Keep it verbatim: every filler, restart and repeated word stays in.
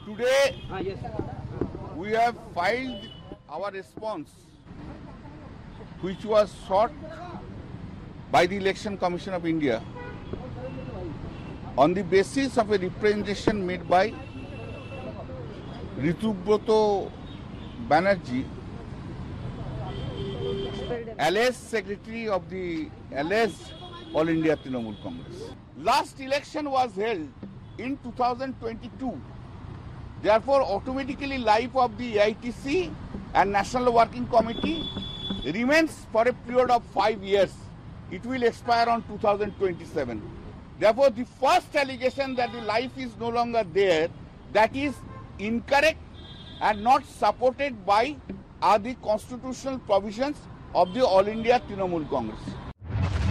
Today, we have filed our response, which was sought by the Election Commission of India on the basis of a representation made by Ritubroto Banerjee, alleged secretary of the alleged All India Trinamool Congress. Last election was held in two thousand twenty-two. Therefore, automatically life of the A I T C and National Working Committee remains for a period of five years. It will expire on two thousand twenty-seven. Therefore, the first allegation that the life is no longer there, that is incorrect and not supported by are the constitutional provisions of the All India Trinamool Congress.